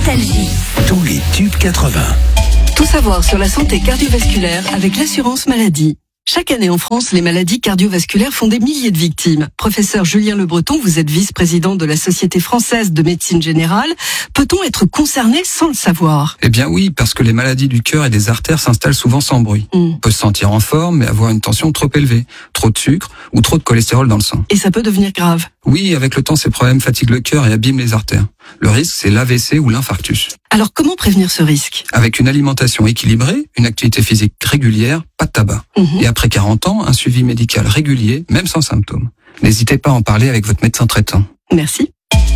Nostalgie. Tous les tubes 80. Tout savoir sur la santé cardiovasculaire avec l'assurance maladie. Chaque année en France, les maladies cardiovasculaires font des milliers de victimes. Professeur Julien Le Breton, vous êtes vice-président de la Société française de médecine générale. Peut-on être concerné sans le savoir ? Eh bien oui, parce que les maladies du cœur et des artères s'installent souvent sans bruit. On peut se sentir en forme, mais avoir une tension trop élevée, trop de sucre ou trop de cholestérol dans le sang. Et ça peut devenir grave. Oui, avec le temps, ces problèmes fatiguent le cœur et abîment les artères. Le risque, c'est l'AVC ou l'infarctus. Alors comment prévenir ce risque ? Avec une alimentation équilibrée, une activité physique régulière, pas de tabac. Et après 40 ans, un suivi médical régulier, même sans symptômes. N'hésitez pas à en parler avec votre médecin traitant. Merci.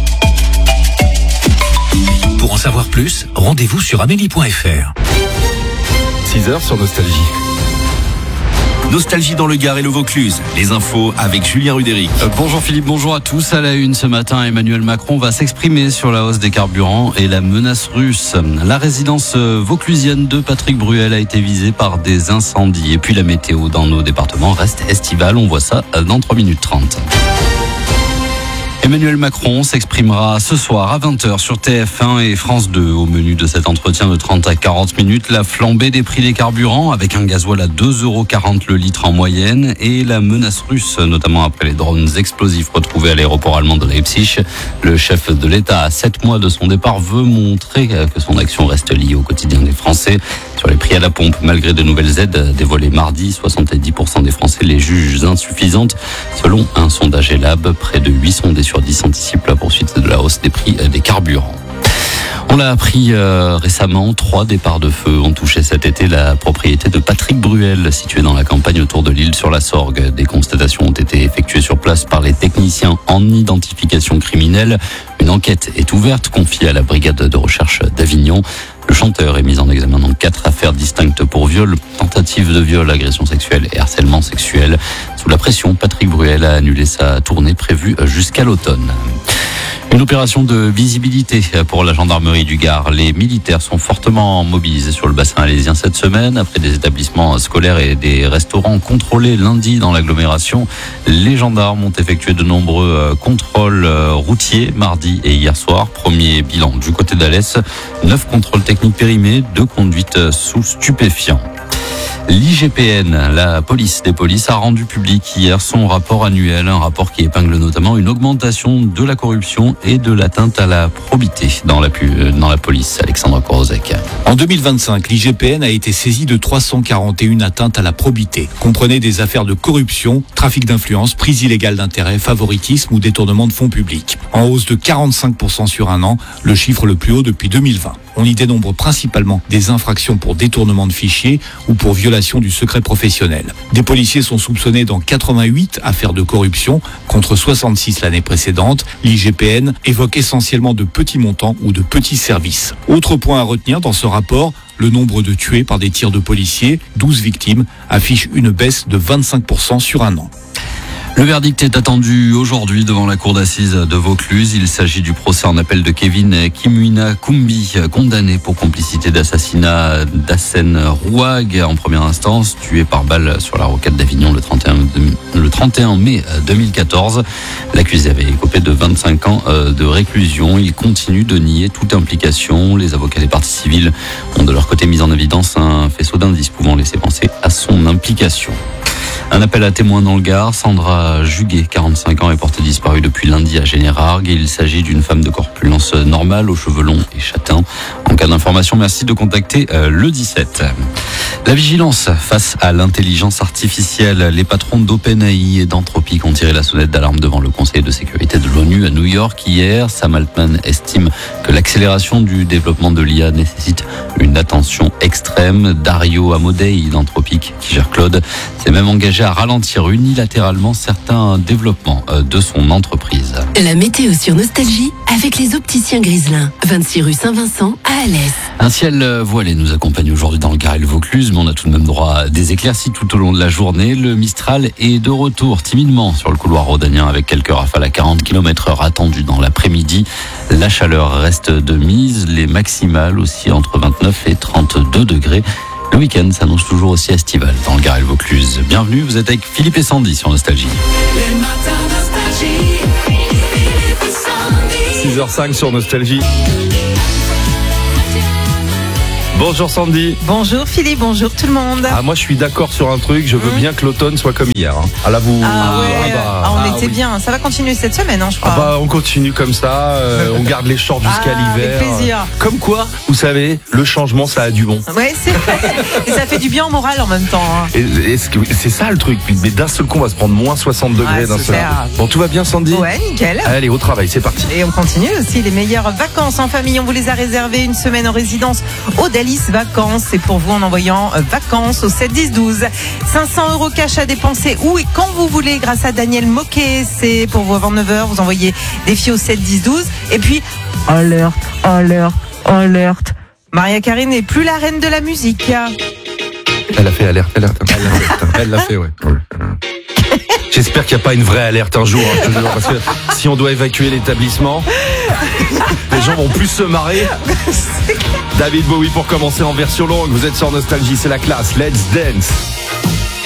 Pour en savoir plus, rendez-vous sur amélie.fr. 6h sur Nostalgie. Nostalgie dans le Gard et le Vaucluse. Les infos avec Julien Rudéric. Bonjour Philippe, bonjour à tous. À la une ce matin, Emmanuel Macron va s'exprimer sur la hausse des carburants et la menace russe. La résidence vauclusienne de Patrick Bruel a été visée par des incendies. Et puis la météo dans nos départements reste estivale. On voit ça dans 3 minutes 30. Emmanuel Macron s'exprimera ce soir à 20h sur TF1 et France 2. Au menu de cet entretien de 30 à 40 minutes, la flambée des prix des carburants avec un gasoil à 2,40 € le litre en moyenne et la menace russe, notamment après les drones explosifs retrouvés à l'aéroport allemand de Leipzig. Le chef de l'État, à 7 mois de son départ, veut montrer que son action reste liée au quotidien des Français. Sur les prix à la pompe, malgré de nouvelles aides dévoilées mardi, 70% des Français les jugent insuffisantes. Selon un sondage Elab, près de 8 sondés sur 10 anticipent la poursuite de la hausse des prix des carburants. On l'a appris récemment, 3 départs de feu ont touché cet été la propriété de Patrick Bruel, située dans la campagne autour de l'Île-sur-la-Sorgue. Des constatations ont été effectuées sur place par les techniciens en identification criminelle. Une enquête est ouverte, confiée à la brigade de recherche d'Avignon. Le chanteur est mis en examen dans 4 affaires distinctes pour viol, tentative de viol, agression sexuelle et harcèlement sexuel. Sous la pression, Patrick Bruel a annulé sa tournée prévue jusqu'à l'automne. Une opération de visibilité pour la gendarmerie du Gard. Les militaires sont fortement mobilisés sur le bassin alésien cette semaine. Après des établissements scolaires et des restaurants contrôlés lundi dans l'agglomération, les gendarmes ont effectué de nombreux contrôles routiers mardi et hier soir. Premier bilan du côté d'Alès, 9 contrôles techniques périmés, 2 conduites sous stupéfiants. L'IGPN, la police des polices, a rendu public hier son rapport annuel, un rapport qui épingle notamment une augmentation de la corruption et de l'atteinte à la probité dans la police. Alexandre Korozek. En 2025, l'IGPN a été saisie de 341 atteintes à la probité. Comprenez des affaires de corruption, trafic d'influence, prise illégale d'intérêt, favoritisme ou détournement de fonds publics. En hausse de 45% sur un an, le chiffre le plus haut depuis 2020. On y dénombre principalement des infractions pour détournement de fichiers ou pour violation du secret professionnel. Des policiers sont soupçonnés dans 88 affaires de corruption contre 66 l'année précédente. L'IGPN évoque essentiellement de petits montants ou de petits services. Autre point à retenir dans ce rapport, le nombre de tués par des tirs de policiers, 12 victimes, affiche une baisse de 25% sur un an. Le verdict est attendu aujourd'hui devant la cour d'assises de Vaucluse. Il s'agit du procès en appel de Kevin Kimuina Kumbi, condamné pour complicité d'assassinat d'Hassen Rouag en première instance, tué par balle sur la rocade d'Avignon le 31 mai 2014. L'accusé avait écopé de 25 ans de réclusion. Il continue de nier toute implication. Les avocats des parties civiles ont de leur côté mis en évidence un faisceau d'indices pouvant laisser penser à son implication. Un appel à témoins dans le Gard. Sandra Juguet, 45 ans, est portée disparue depuis lundi à Générargues. Il s'agit d'une femme de corpulence normale, aux cheveux longs et châtains. En cas d'information, merci de contacter le 17. La vigilance face à l'intelligence artificielle. Les patrons d'OpenAI et d'Anthropic ont tiré la sonnette d'alarme devant le Conseil de sécurité de l'ONU à New York hier. Sam Altman estime que l'accélération du développement de l'IA nécessite une attention extrême. Dario Amodei d'Anthropic, qui gère Claude, s'est même engagé à ralentir unilatéralement certains développements de son entreprise. La météo sur Nostalgie avec les opticiens Griselin, 26 rue Saint-Vincent à Alès. Un ciel voilé nous accompagne aujourd'hui dans le Gard et le Vaucluse, mais on a tout de même droit à des éclaircies tout au long de la journée. Le Mistral est de retour timidement sur le couloir rhodanien avec quelques rafales à 40 km/h attendues dans l'après-midi. La chaleur reste de mise, les maximales aussi entre 29 et 32 degrés. Le week-end s'annonce toujours aussi estival dans le Gard et le Vaucluse. Bienvenue, vous êtes avec Philippe et Sandy sur Nostalgie. 6h05 sur Nostalgie. Bonjour Sandy. Bonjour Philippe, bonjour tout le monde. Ah, moi je suis d'accord sur un truc, je veux bien que l'automne soit comme hier. Hein. Ah là vous... On était bien, ça va continuer cette semaine je crois. Ah bah on continue comme ça, on garde les shorts jusqu'à l'hiver. Avec plaisir. Comme quoi, vous savez, le changement ça a du bon. Ouais, c'est vrai. Et ça fait du bien au moral en même temps. Hein. Et c'est ça le truc, mais d'un seul coup on va se prendre moins 60 degrés d'un seul coup. Bon, tout va bien Sandy? Ouais, nickel. Allez, au travail, c'est parti. Et on continue aussi les meilleures vacances en famille. On vous les a réservées, une semaine en résidence au Délices Vacances. C'est pour vous en envoyant vacances au 7 10 12. 500 € cash à dépenser où et quand vous voulez grâce à Daniel Moquet. C'est pour vous avant 9h. Vous envoyez des filles au 7 10 12. Et puis, alerte. Maria Carey n'est plus la reine de la musique. Elle a fait alerte. Elle l'a fait, ouais. J'espère qu'il n'y a pas une vraie alerte un jour, hein, parce que si on doit évacuer l'établissement, les gens vont plus se marrer. David Bowie pour commencer en version longue. Vous êtes sur Nostalgie, c'est la classe. Let's dance.